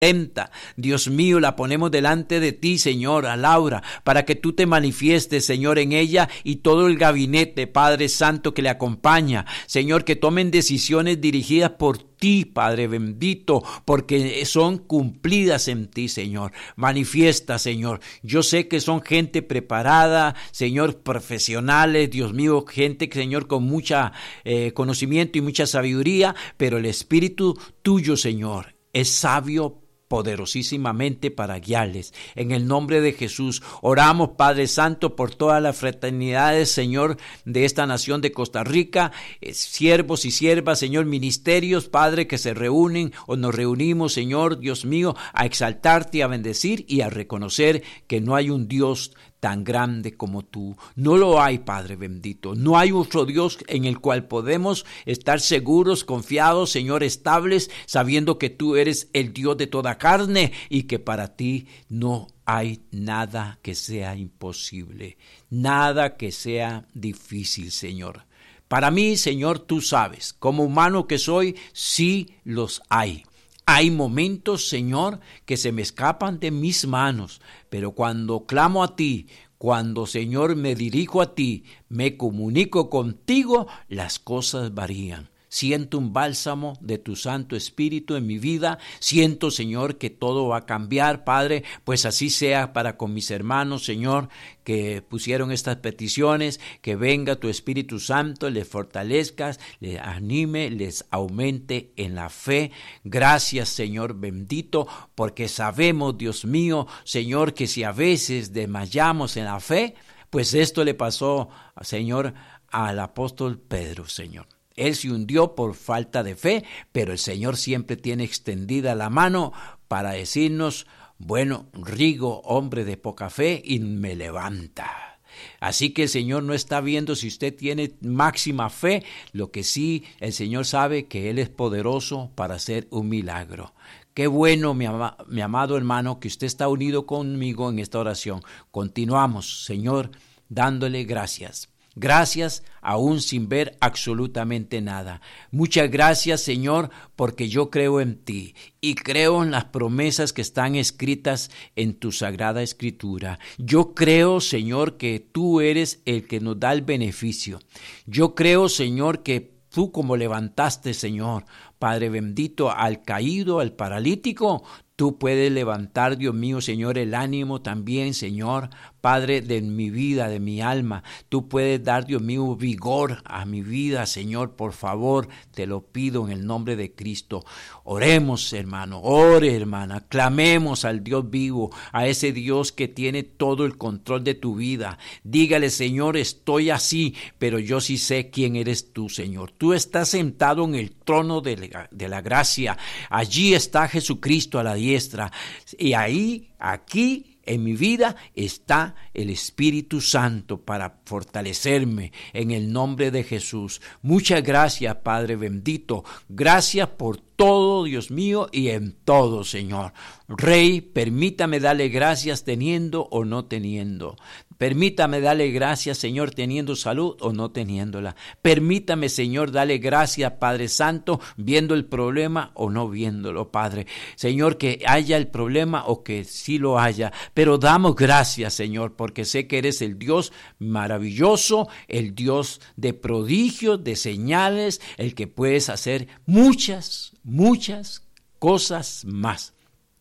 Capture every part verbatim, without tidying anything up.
Dios mío, la ponemos delante de ti, Señor, a Laura, para que tú te manifiestes, Señor, en ella y todo el gabinete, Padre Santo, que le acompaña. Señor, que tomen decisiones dirigidas por ti, Padre bendito, porque son cumplidas en ti, Señor. Manifiesta, Señor. Yo sé que son gente preparada, Señor, profesionales, Dios mío, gente, Señor, con mucha eh, conocimiento y mucha sabiduría, pero el Espíritu tuyo, Señor, es sabio poderosísimamente para guiarles. En el nombre de Jesús, oramos, Padre Santo, por todas las fraternidades, Señor, de esta nación de Costa Rica, eh, siervos y siervas, Señor, ministerios, Padre, que se reúnen o nos reunimos, Señor, Dios mío, a exaltarte, a bendecir y a reconocer que no hay un Dios tan grande como tú. No lo hay, Padre bendito. No hay otro Dios en el cual podemos estar seguros, confiados, Señor, estables, sabiendo que tú eres el Dios de toda carne y que para ti no hay nada que sea imposible, nada que sea difícil, Señor. Para mí, Señor, tú sabes, como humano que soy, sí los hay. Hay momentos, Señor, que se me escapan de mis manos, pero cuando clamo a ti, cuando, Señor, me dirijo a ti, me comunico contigo, las cosas varían. Siento un bálsamo de tu Santo Espíritu en mi vida. Siento, Señor, que todo va a cambiar, Padre, pues así sea para con mis hermanos, Señor, que pusieron estas peticiones, que venga tu Espíritu Santo, les fortalezcas, les anime, les aumente en la fe. Gracias, Señor bendito, porque sabemos, Dios mío, Señor, que si a veces desmayamos en la fe, pues esto le pasó, Señor, al apóstol Pedro, Señor. Él se hundió por falta de fe, pero el Señor siempre tiene extendida la mano para decirnos, bueno, Rigo, hombre de poca fe, y me levanta. Así que el Señor no está viendo si usted tiene máxima fe, lo que sí el Señor sabe que Él es poderoso para hacer un milagro. Qué bueno, mi, ama, mi amado hermano, que usted está unido conmigo en esta oración. Continuamos, Señor, dándole gracias. Gracias aún sin ver absolutamente nada. Muchas gracias, Señor, porque yo creo en ti y creo en las promesas que están escritas en tu Sagrada Escritura. Yo creo, Señor, que tú eres el que nos da el beneficio. Yo creo, Señor, que tú como levantaste, Señor, Padre bendito, al caído, al paralítico, tú puedes levantar, Dios mío, Señor, el ánimo también, Señor, Padre, de mi vida, de mi alma. Tú puedes dar, Dios mío, vigor a mi vida, Señor, por favor, te lo pido en el nombre de Cristo. Oremos, hermano, ore, hermana, clamemos al Dios vivo, a ese Dios que tiene todo el control de tu vida. Dígale, Señor, estoy así, pero yo sí sé quién eres tú, Señor. Tú estás sentado en el trono de la, de la gracia. Allí está Jesucristo a la diestra. Y ahí, aquí, en mi vida está el Espíritu Santo para fortalecerme en el nombre de Jesús. Muchas gracias, Padre bendito. Gracias por todo, Dios mío, y en todo, Señor. Rey, permítame darle gracias teniendo o no teniendo. Permítame darle gracias, Señor, teniendo salud o no teniéndola. Permítame, Señor, darle gracias, Padre Santo, viendo el problema o no viéndolo, Padre. Señor, que haya el problema o que sí lo haya. Pero damos gracias, Señor, porque sé que eres el Dios maravilloso, el Dios de prodigios, de señales, el que puedes hacer muchas, muchas cosas más.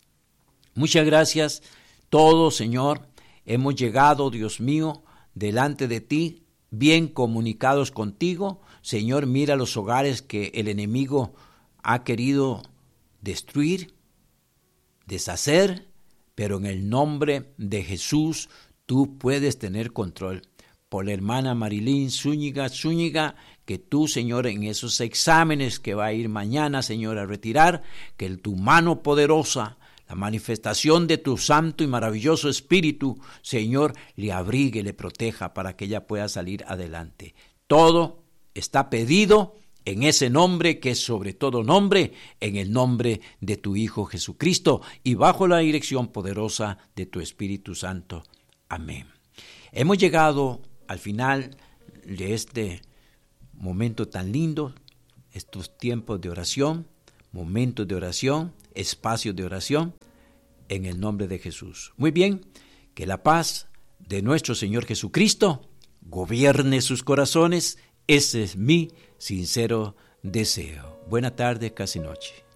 Muchas gracias, todo, Señor. Hemos llegado, Dios mío, delante de ti, bien comunicados contigo. Señor, mira los hogares que el enemigo ha querido destruir, deshacer, pero en el nombre de Jesús tú puedes tener control. Por la hermana Marilyn Zúñiga, Zúñiga, que tú, Señor, en esos exámenes que va a ir mañana, Señor, a retirar, que tu mano poderosa, la manifestación de tu santo y maravilloso Espíritu, Señor, le abrigue, le proteja para que ella pueda salir adelante. Todo está pedido en ese nombre que es sobre todo nombre, en el nombre de tu Hijo Jesucristo y bajo la dirección poderosa de tu Espíritu Santo. Amén. Hemos llegado al final de este momento tan lindo, estos tiempos de oración. momentos de oración, espacios de oración, en el nombre de Jesús. Muy bien, que la paz de nuestro Señor Jesucristo gobierne sus corazones. Ese es mi sincero deseo. Buena tarde, casi noche.